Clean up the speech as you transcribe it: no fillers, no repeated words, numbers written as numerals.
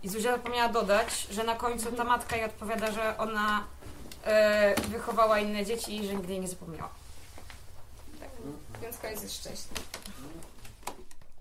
I Zuzia zapomniała dodać, że na końcu ta matka jej odpowiada, że ona wychowała inne dzieci i że nigdy jej nie zapomniała. Tak. Więc koniec jest szczęśliwy.